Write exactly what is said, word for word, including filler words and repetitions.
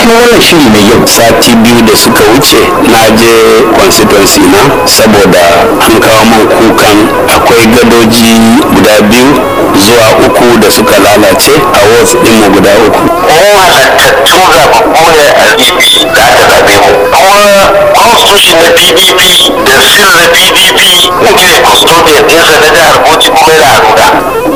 kuma wannan shiri mai yau sati biyu da suka wuce na je constituency na saboda an kawo man kukan akwai gadoji guda biyu zuwa uku da suka lalace a wards ɗinmu guda uku. Mu halattattun zababbu ne a P D P da aka zaɓe mu. Kuma constitution na P D P da sil na P D P muke custodian ɗinsa na jihar Bauchi kuma yana Abuja.